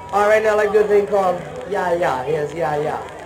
All right, now I like the thing called Yeah Yeah. Here's Yeah Yeah.